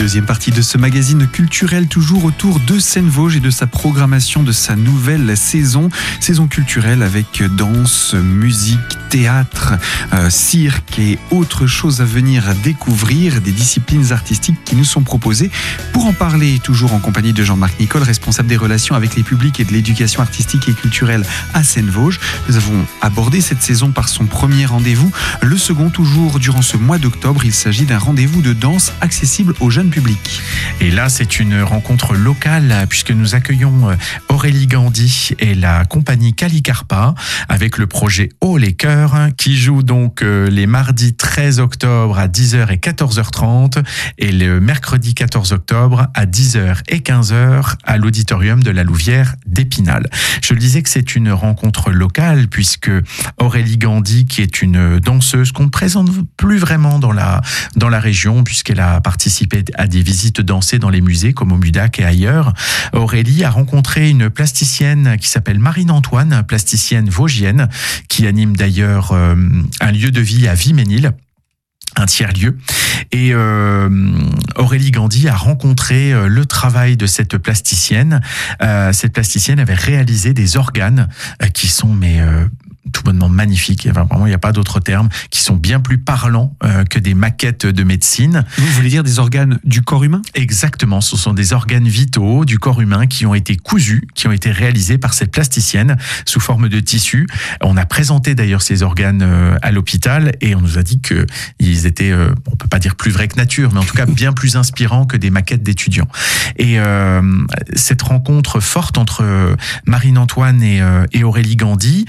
Deuxième partie de ce magazine culturel, toujours autour de Seine-Vosges et de sa programmation de sa nouvelle saison. Saison culturelle avec danse, musique, théâtre, cirque et autres choses à venir à découvrir, des disciplines artistiques qui nous sont proposées. Pour en parler, toujours en compagnie de Jean-Marc Nicole, responsable des relations avec les publics et de l'éducation artistique et culturelle à Seine-Vosges. Nous avons abordé cette saison par son premier rendez-vous. Le second, toujours durant ce mois d'octobre, il s'agit d'un rendez-vous de danse accessible au jeune public. Et là, c'est une rencontre locale puisque nous accueillons Aurélie Gandhi et la compagnie Calicarpa avec le projet Haut les Cœurs qui joue donc les mardis 13 octobre à 10h et 14h30 et le mercredi 14 octobre à 10h et 15h à l'auditorium de la Louvière d'Épinal. Je le disais que c'est une rencontre locale puisque Aurélie Gandhi, qui est une danseuse qu'on ne présente plus vraiment dans la région puisqu'elle a participé à des visites dansées dans les musées comme au MUDAC et ailleurs. Aurélie a rencontré une plasticienne qui s'appelle Marine Antoine, plasticienne vosgienne, qui anime d'ailleurs un lieu de vie à Viménil, un tiers-lieu. Et Aurélie Gandhi a rencontré le travail de cette plasticienne. Cette plasticienne avait réalisé des organes qui sont tout bonnement magnifiques, enfin, vraiment il n'y a pas d'autre terme, qui sont bien plus parlants que des maquettes de médecine. Vous voulez dire des organes du corps humain ? Exactement, ce sont des organes vitaux du corps humain qui ont été cousus, qui ont été réalisés par cette plasticienne sous forme de tissu. On a présenté d'ailleurs ces organes à l'hôpital et on nous a dit qu'ils étaient, on peut pas dire plus vrais que nature, mais en tout cas bien plus inspirants que des maquettes d'étudiants. Et cette rencontre forte entre Marine Antoine et Aurélie Gandhi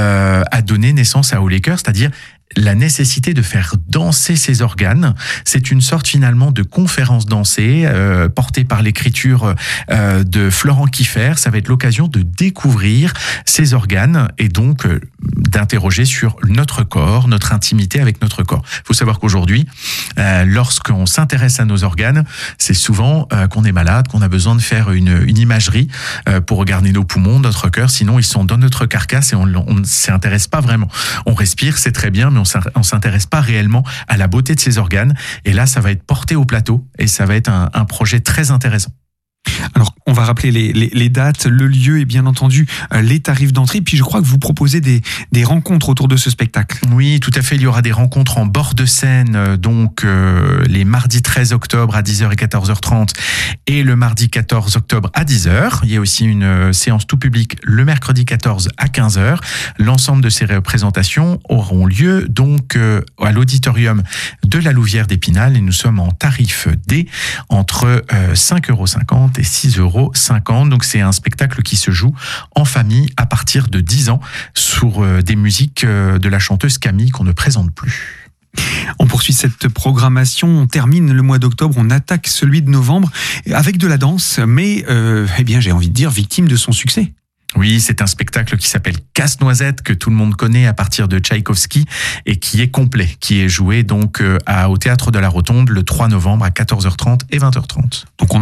a donné naissance à Haut les Cœurs, c'est-à-dire la nécessité de faire danser ces organes. C'est une sorte finalement de conférence dansée portée par l'écriture de Florent Kieffer. Ça va être l'occasion de découvrir ces organes et donc d'interroger sur notre corps, notre intimité avec notre corps. Il faut savoir qu'aujourd'hui, lorsqu'on s'intéresse à nos organes, c'est souvent qu'on est malade, qu'on a besoin de faire une imagerie pour regarder nos poumons, notre cœur. Sinon, ils sont dans notre carcasse et on ne s'y intéresse pas vraiment. On respire, c'est très bien, mais on s'intéresse pas réellement à la beauté de ces organes. Et là, ça va être porté au plateau et ça va être un projet très intéressant. Alors, on va rappeler les dates, le lieu et bien entendu les tarifs d'entrée. Puis je crois que vous proposez des rencontres autour de ce spectacle. Oui, tout à fait. Il y aura des rencontres en bord de Seine, donc les mardis 13 octobre à 10h et 14h30 et le mardi 14 octobre à 10h. Il y a aussi une séance tout public le mercredi 14 à 15h. L'ensemble de ces représentations auront lieu donc à l'auditorium de la Louvière d'Épinal et nous sommes en tarif D entre 5,50 € et 6,50 €. Donc c'est un spectacle qui se joue en famille à partir de 10 ans sur des musiques de la chanteuse Camille qu'on ne présente plus. On poursuit cette programmation, on termine le mois d'octobre, on attaque celui de novembre avec de la danse, mais j'ai envie de dire victime de son succès. Oui, c'est un spectacle qui s'appelle Casse-Noisette, que tout le monde connaît à partir de Tchaïkovski et qui est complet, qui est joué donc au Théâtre de la Rotonde le 3 novembre à 14h30 et 20h30. Donc